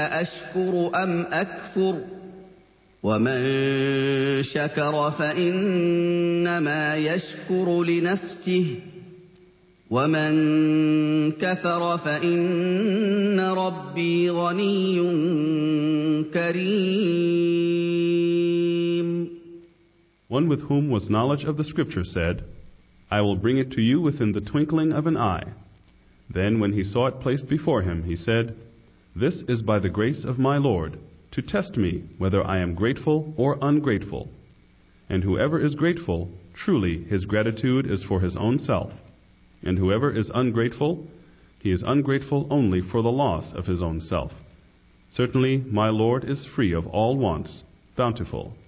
أأشكر أم أكفر ومن شكر فإنما يشكر لنفسه ومن كفر فإن ربي غني كريم. One with whom was knowledge of the Scripture said, I will bring it to you within the twinkling of an eye. Then when he saw it placed before him, he said, This is by the grace of my Lord, to test me whether I am grateful or ungrateful. And whoever is grateful, truly his gratitude is for his own self. And whoever is ungrateful, he is ungrateful only for the loss of his own self. Certainly my Lord is free of all wants, bountiful.